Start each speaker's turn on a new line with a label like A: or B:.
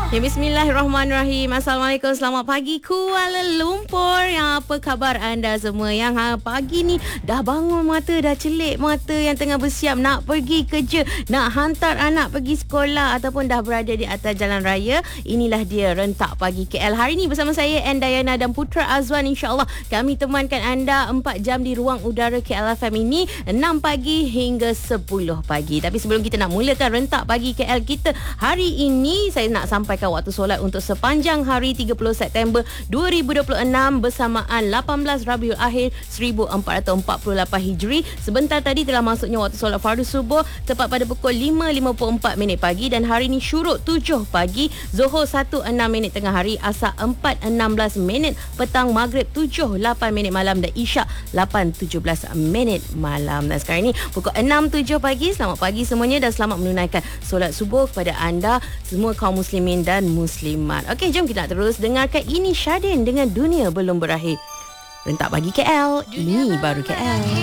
A: Ya, bismillahirrahmanirrahim. Assalamualaikum, selamat pagi Kuala Lumpur. Yang apa khabar anda semua? Yang pagi ni dah bangun mata, dah celik mata, yang tengah bersiap nak pergi kerja, nak hantar anak pergi sekolah ataupun dah berada di atas jalan raya. Inilah dia Rentak Pagi KL. Hari ni bersama saya Dayana dan Putra Azwan. InsyaAllah kami temankan anda 4 jam di ruang udara KL FM ini, 6 pagi hingga 10 pagi. Tapi sebelum kita nak mulakan Rentak Pagi KL kita hari ini, saya nak sampaikan waktu solat untuk sepanjang hari 30 September 2026 bersamaan 18 Rabiul Akhir 1448 Hijri. Sebentar tadi telah masuknya waktu solat fardu subuh tepat pada pukul 5.54 pagi, dan hari ini syuruk 7 pagi, Zuhur 1.06 tengah hari, Asar 4.16 petang, Maghrib 7.08 malam, dan Isyak 8.17 malam. Dan sekarang ini pukul 6.07 pagi. Selamat pagi semuanya dan selamat menunaikan solat subuh kepada anda semua kaum muslimin dan muslimat. Okey, jom kita nak terus dengarkan ini Syadin dengan Dunia Belum Berakhir. Rentak Pagi KL, ini baru KL.